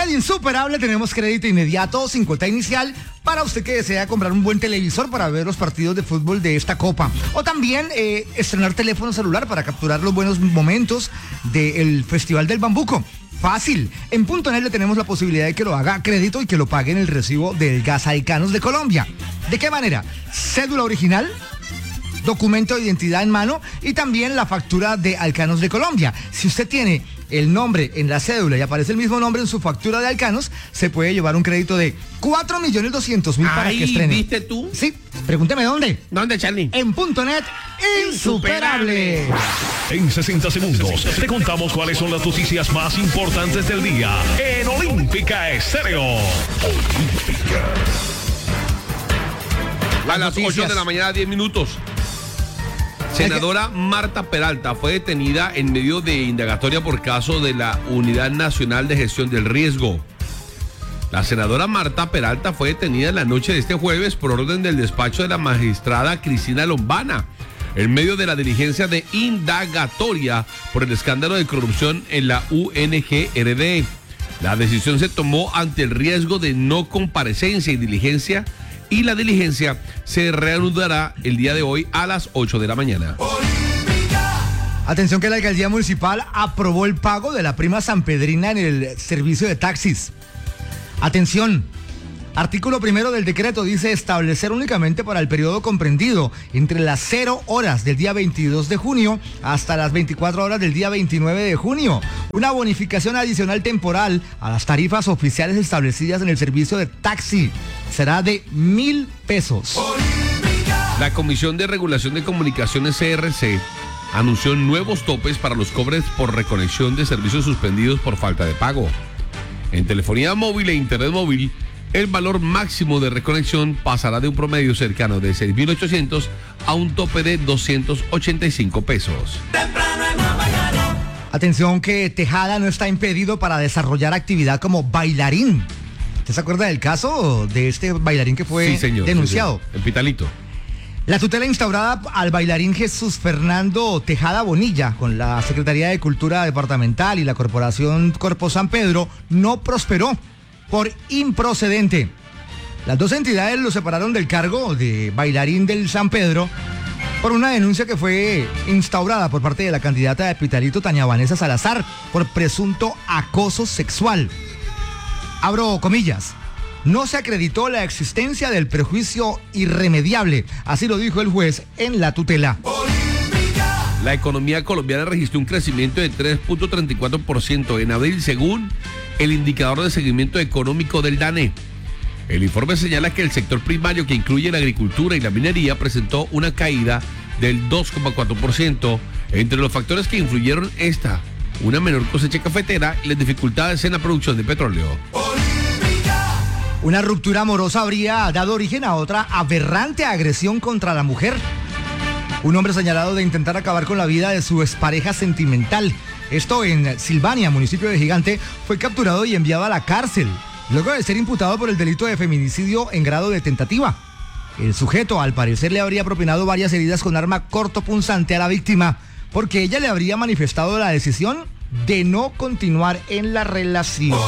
el Insuperable tenemos crédito inmediato sin cuota inicial para usted que desea comprar un buen televisor para ver los partidos de fútbol de esta copa. O también estrenar teléfono celular para capturar los buenos momentos del Festival del Bambuco. Fácil. En .net le tenemos la posibilidad de que lo haga a crédito y que lo pague en el recibo del Gas Alcanos de Colombia. ¿De qué manera? Cédula original, documento de identidad en mano y también la factura de Alcanos de Colombia. Si usted tiene el nombre en la cédula y aparece el mismo nombre en su factura de Alcanos, se puede llevar un crédito de 4.200.000 para que estrene. ¿Viste tú? Sí, pregúnteme dónde. ¿Dónde, Charlie? En .net Insuperable. En 60 segundos te contamos cuáles son las noticias más importantes del día en Olímpica Estéreo. Olímpica. A las 8 de la mañana, 10 minutos. Senadora Marta Peralta fue detenida en medio de indagatoria por caso de la Unidad Nacional de Gestión del Riesgo. La senadora Marta Peralta fue detenida en la noche de este jueves por orden del despacho de la magistrada Cristina Lombana, en medio de la diligencia de indagatoria por el escándalo de corrupción en la UNGRD. La decisión se tomó ante el riesgo de no comparecencia y diligencia, y la diligencia se reanudará el día de hoy a las 8 de la mañana. Atención que la alcaldía municipal aprobó el pago de la prima sanpedrina en el servicio de taxis. Atención, artículo 1 del decreto dice establecer únicamente para el periodo comprendido entre las 0 horas del día 22 de junio hasta las 24 horas del día 29 de junio. Una bonificación adicional temporal a las tarifas oficiales establecidas en el servicio de taxi será de 1.000 pesos. La Comisión de Regulación de Comunicaciones CRC anunció nuevos topes para los cobres por reconexión de servicios suspendidos por falta de pago. En telefonía móvil e internet móvil, el valor máximo de reconexión pasará de un promedio cercano de 6.800 a un tope de 285 pesos. Atención que Tejada no está impedido para desarrollar actividad como bailarín. ¿Usted se acuerda del caso de este bailarín que fue denunciado? Sí, señor. El Pitalito. La tutela instaurada al bailarín Jesús Fernando Tejada Bonilla con la Secretaría de Cultura Departamental y la Corporación Corpo San Pedro no prosperó por improcedente. Las dos entidades lo separaron del cargo de bailarín del San Pedro por una denuncia que fue instaurada por parte de la candidata de Pitalito, Tania Vanessa Salazar, por presunto acoso sexual. Abro comillas. No se acreditó la existencia del perjuicio irremediable, así lo dijo el juez en la tutela. La economía colombiana registró un crecimiento de 3.34% en abril, según el indicador de seguimiento económico del DANE. El informe señala que el sector primario, que incluye la agricultura y la minería, presentó una caída del 2.4%. Entre los factores que influyeron una menor cosecha cafetera y las dificultades en la producción de petróleo. Una ruptura amorosa habría dado origen a otra aberrante agresión contra la mujer. Un hombre señalado de intentar acabar con la vida de su expareja sentimental. Esto en Silvania, municipio de Gigante, fue capturado y enviado a la cárcel, luego de ser imputado por el delito de feminicidio en grado de tentativa. El sujeto, al parecer, le habría propinado varias heridas con arma cortopunzante a la víctima, porque ella le habría manifestado la decisión de no continuar en la relación.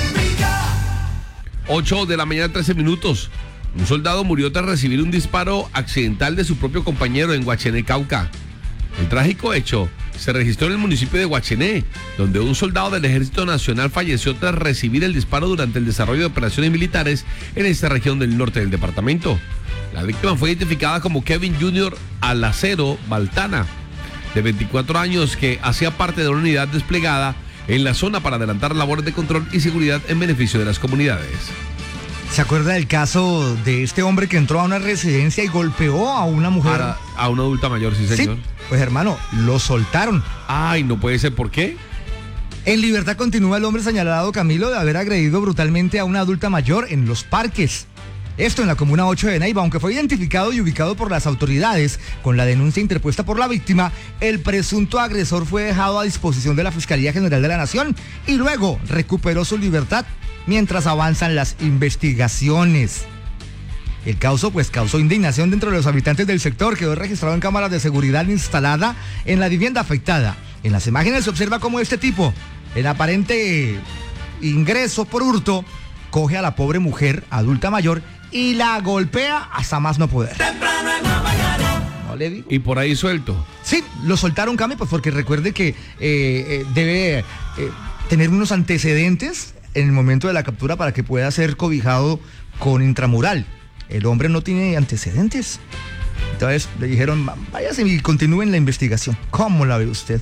8 de la mañana, 13 minutos. Un soldado murió tras recibir un disparo accidental de su propio compañero en Guachené, Cauca. El trágico hecho se registró en el municipio de Guachené, donde un soldado del Ejército Nacional falleció tras recibir el disparo durante el desarrollo de operaciones militares en esta región del norte del departamento. La víctima fue identificada como Kevin Jr. Alacero Baltana, de 24 años, que hacía parte de una unidad desplegada en la zona para adelantar labores de control y seguridad en beneficio de las comunidades. ¿Se acuerda del caso de este hombre que entró a una residencia y golpeó a una mujer? A una adulta mayor, sí, señor. Sí, pues hermano, lo soltaron. Ay, no puede ser, ¿por qué? En libertad continúa el hombre señalado, Camilo, de haber agredido brutalmente a una adulta mayor en Los Parques. Esto en la comuna 8 de Neiva, aunque fue identificado y ubicado por las autoridades con la denuncia interpuesta por la víctima, el presunto agresor fue dejado a disposición de la Fiscalía General de la Nación y luego recuperó su libertad mientras avanzan las investigaciones. El caso causó indignación dentro de los habitantes del sector. Quedó registrado en cámaras de seguridad instalada en la vivienda afectada. En las imágenes se observa cómo este tipo, en aparente ingreso por hurto, coge a la pobre mujer adulta mayor y la golpea hasta más no poder. ¿No le digo? Y por ahí suelto. Sí, lo soltaron, Cami, pues porque recuerde que debe tener unos antecedentes en el momento de la captura para que pueda ser cobijado con intramural. El hombre no tiene antecedentes. Entonces le dijeron, váyase y continúen la investigación. ¿Cómo la ve usted?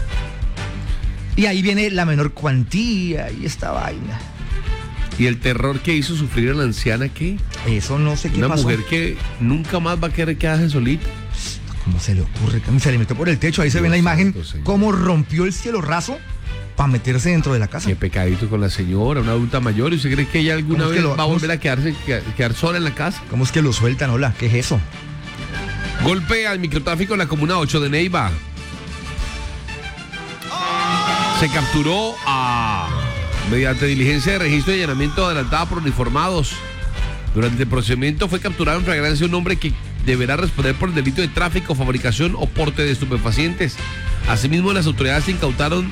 Y ahí viene la menor cuantía y esta vaina. ¿Y el terror que hizo sufrir a la anciana qué? Eso no sé qué Una pasó. mujer que nunca más va a querer quedarse solita. ¿Cómo se le ocurre? Se le metió por el techo. Ahí se ve en la imagen Señor. cómo rompió el cielo raso para meterse dentro de la casa. Qué pecadito con la señora, una adulta mayor. ¿Y usted cree que ella alguna ¿Cómo es que vez lo- va a cómo volver a quedar sola en la casa? ¿Cómo es que lo sueltan? Hola, ¿qué es eso? Golpe al microtráfico en la comuna 8 de Neiva. Se capturó mediante diligencia de registro y allanamiento adelantada por uniformados. Durante el procedimiento fue capturado en flagrancia un hombre que deberá responder por el delito de tráfico, fabricación o porte de estupefacientes. Asimismo, las autoridades incautaron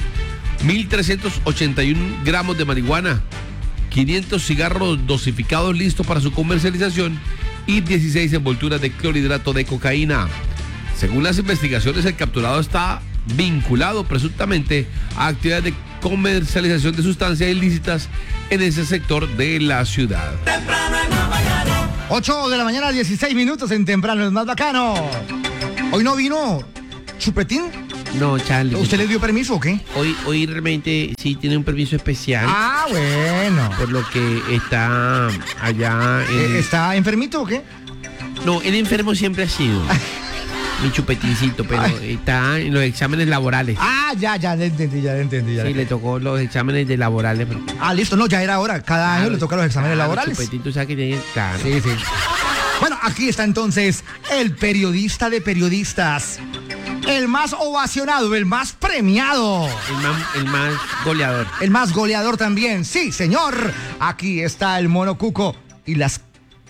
1.381 gramos de marihuana, 500 cigarros dosificados listos para su comercialización y 16 envolturas de clorhidrato de cocaína. Según las investigaciones, el capturado está vinculado presuntamente a actividades de comercialización de sustancias ilícitas en ese sector de la ciudad. 8 de la mañana, 16 minutos en Temprano, es más bacano. Hoy no vino Chupetín. No, Charlie. ¿Usted le dio permiso o qué? Hoy realmente sí tiene un permiso especial. Ah, bueno. Por lo que está allá en... ¿Está enfermito o qué? No, el enfermo siempre ha sido mi chupetincito, pero está en los exámenes laborales. Ah, ya le entendí. Sí, le tocó los exámenes de laborales. Ah, listo, no, ya era hora. Cada año le toca los exámenes laborales. Chupetín, tú sabes que tiene... Claro. Sí. Bueno, aquí está entonces el periodista de periodistas. El más ovacionado, el más premiado. El más goleador. El más goleador también. Sí, señor. Aquí está el Mono Cuco y las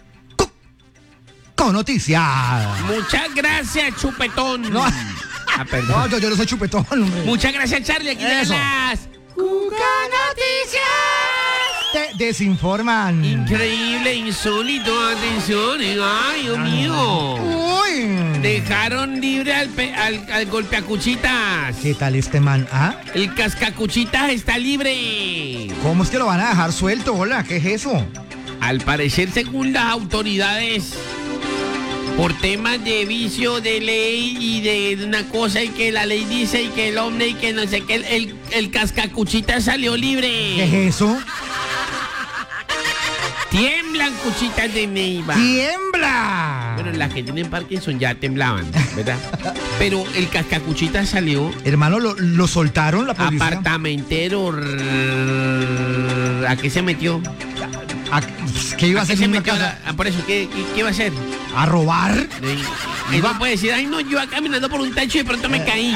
con noticias. Muchas gracias, Chupetón. No. Perdón. No, yo no soy chupetón, hombre. Muchas gracias, Charlie. Aquí Eso. las Cuca Noticias. Te desinforman. Increíble, insólito, atención. Ay, Dios mío. Uy. Dejaron libre al golpeacuchitas. ¿Qué tal este man? ¿Ah? El cascacuchitas está libre. ¿Cómo es que lo van a dejar suelto? Hola, ¿qué es eso? Al parecer, según las autoridades, por temas de vicio de ley y de una cosa y que la ley dice y que el hombre y que no sé qué, el cascacuchita salió libre. ¿Qué es eso? Tiemblan cuchitas de Neiva. ¡Tiembla! Bueno, las que tienen Parkinson ya temblaban, ¿verdad? Pero el cascacuchita salió Hermano, lo soltaron la policía. apartamentero. ¿A qué se metió? ¿Qué iba a ¿A qué hacer se en una metió? casa? Por eso, ¿qué iba a hacer? ¿A robar? Él no puede decir, ay no, yo iba caminando por un techo y de pronto me caí.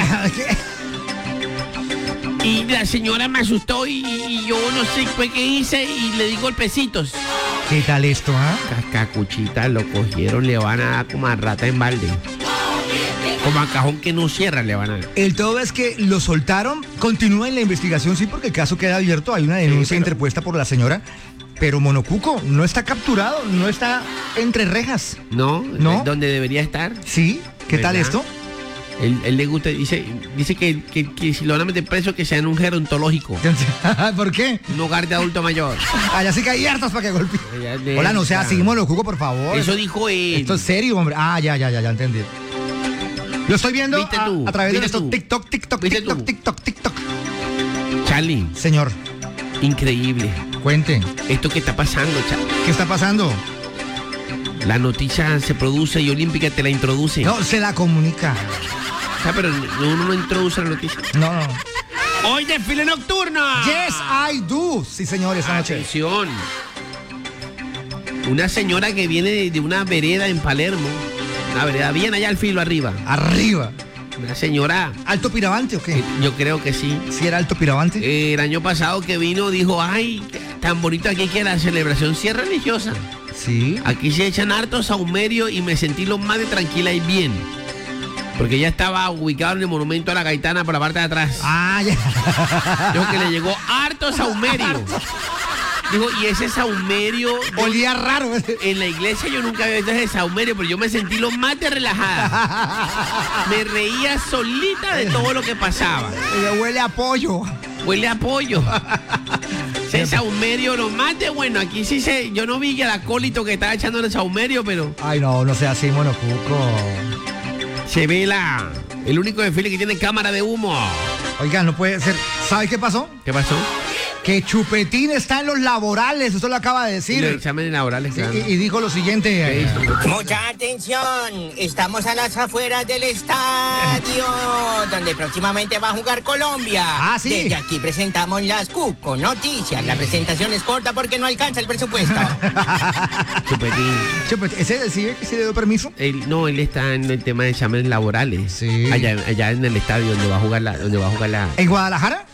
Y la señora me asustó y yo no sé qué hice y le di golpecitos. ¿Qué tal esto, ah? Cascacuchita lo cogieron, le van a dar como a rata en balde. Como a cajón que no cierra le van a dar. El todo es que lo soltaron, continúa en la investigación, sí, porque el caso queda abierto, hay una denuncia interpuesta por la señora, pero Monocuco no está capturado, no está entre rejas. ¿No? ¿No? ¿Dónde debería estar? ¿Sí? ¿Qué tal ¿Verdad? esto? Él le gusta, dice que si lo van a meter preso que sea en un gerontológico, ¿Por qué? un hogar de adulto mayor. Allá sí que hay hartas para que golpee. Hola, no sea así, Monocuco, por favor. Eso dijo él. Esto es serio, hombre. Ah, ya entendí. Lo estoy viendo ¿Viste tú? a través de ¿Viste esto. tú? TikTok. ¿Viste tú? Charlie, Señor, increíble. cuente. Esto que está pasando, Charlie. ¿Qué está pasando? La noticia se produce y Olímpica te la introduce. No, se la comunica. O sea, pero uno no introduce la noticia. No. Hoy desfile nocturno. Yes, I do. Sí, señor, esta noche. Atención. Una señora que viene de una vereda en Palermo. Una vereda bien allá al filo arriba. Arriba. Una señora, ¿Alto Piravante o qué? yo creo que sí. ¿Sí era Alto Piravante? El año pasado que vino dijo, ay, tan bonito aquí que la celebración sí es religiosa. Sí. Aquí se echan hartos saumerio y me sentí lo más de tranquila y bien. Porque ella estaba ubicada en el monumento a la Gaitana por la parte de atrás. Ah, ya. Dijo que le llegó harto saumerio. Dijo, y ese saumerio... Olía raro. En la iglesia yo nunca había visto ese saumerio, pero yo me sentí lo más de relajada. Me reía solita de todo lo que pasaba. Huele a pollo. Huele a pollo. Ese saumerio, lo más de bueno. Aquí sí yo no vi que el acólito que estaba echando el saumerio, pero... Ay, no sea así, monocuco. Se ve el único desfile que tiene cámara de humo. Oiga, no puede ser. ¿Sabe qué pasó? ¿Qué pasó? Que Chupetín está en los laborales, usted lo acaba de decir. Los exámenes laborales, claro. Y dijo lo siguiente. Mucha atención, estamos a las afueras del estadio, donde próximamente va a jugar Colombia. Ah, sí. Desde aquí presentamos las Cuco Noticias. La presentación es corta porque no alcanza el presupuesto. Chupetín. ¿Ese decide que se le dio permiso? Él está en el tema de exámenes laborales. Sí. Allá en el estadio donde va a jugar la... ¿En Guadalajara?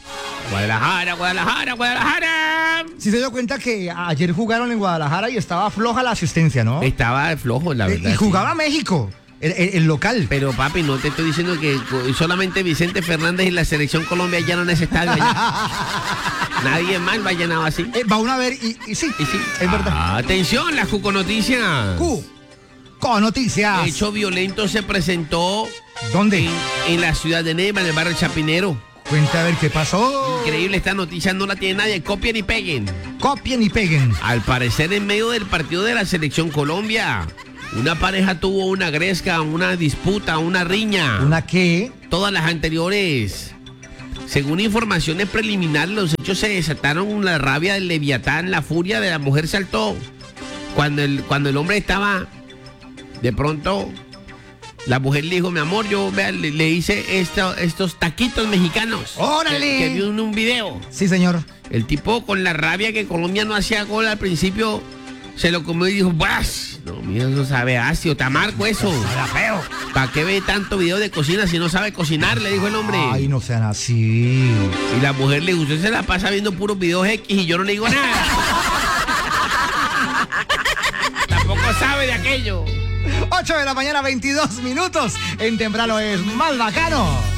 Guadalajara. Sí se dio cuenta que ayer jugaron en Guadalajara y estaba floja la asistencia, ¿no? Estaba flojo, la verdad. Y jugaba México, el local. Pero papi, no te estoy diciendo que solamente Vicente Fernández y la selección Colombia llenan ese estadio allá. Nadie más lo ha llenado así. Va uno a ver y sí, es verdad. Atención, las Cuco Noticias. Con noticias. Hecho violento se presentó. ¿Dónde? En la ciudad de Neiva, en el barrio Chapinero. Cuenta a ver qué pasó. Increíble, esta noticia no la tiene nadie. Copien y peguen. Copien y peguen. Al parecer, en medio del partido de la selección Colombia, una pareja tuvo una gresca, una disputa, una riña. ¿Una qué? Todas las anteriores. Según informaciones preliminares, los hechos se desataron la rabia del leviatán, la furia de la mujer saltó. Cuando el hombre estaba, de pronto... La mujer le dijo, mi amor, yo le hice estos taquitos mexicanos. ¡Órale! Que vi en un video. Sí, señor. El tipo, con la rabia que Colombia no hacía gol al principio, se lo comió y dijo, ¡vas! No, mira, eso sabe ácido, está amargo eso. Sabe feo. ¿Para qué ve tanto video de cocina si no sabe cocinar? Le dijo el hombre. Ay, no sean así. Y la mujer le dijo, usted se la pasa viendo puros videos X y yo no le digo nada. Tampoco sabe de aquello. 8 de la mañana, 22 minutos. En Temprano es más bacano.